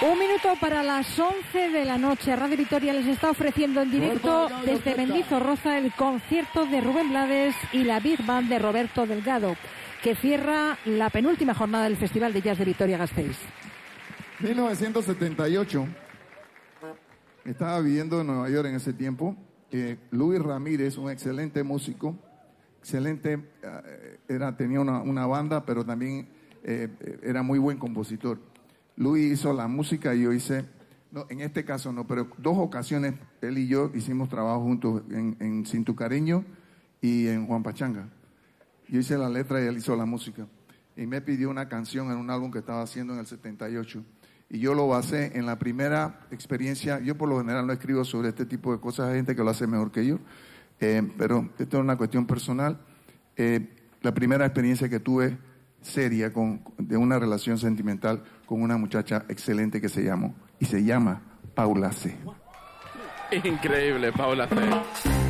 Un minuto para las 11 de la noche. Radio Vitoria les está ofreciendo en directo desde Mendizorroza el concierto de Rubén Blades y la Big Band de Roberto Delgado, que cierra la penúltima jornada del Festival de Jazz de Vitoria-Gasteiz. 1978. Estaba viviendo en Nueva York en ese tiempo. Luis Ramírez, un excelente músico, tenía una banda, pero también era muy buen compositor. Luis hizo la música y yo hice, no, en este caso no, pero 2 ocasiones él y yo hicimos trabajo juntos en Sin Tu Cariño y en Juan Pachanga. Yo hice la letra y él hizo la música. Y me pidió una canción en un álbum que estaba haciendo en el 78. Y yo lo basé en la primera experiencia. Yo por lo general no escribo sobre este tipo de cosas, hay gente que lo hace mejor que yo, pero esto es una cuestión personal. La primera experiencia que tuve seria de una relación sentimental con una muchacha excelente que se llama Paula C. Increíble, Paula C.